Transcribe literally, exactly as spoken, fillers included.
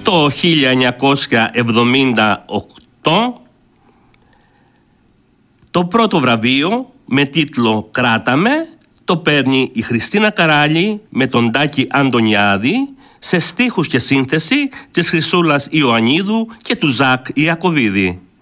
Το χίλια εννιακόσια εβδομήντα οκτώ το πρώτο βραβείο με τίτλο «Κράταμε» το παίρνει η Χριστίνα Καράλη με τον Τάκη Αντωνιάδη σε στίχους και σύνθεση της Χρυσούλας Ιωαννίδου και του Ζακ Ιακωβίδη.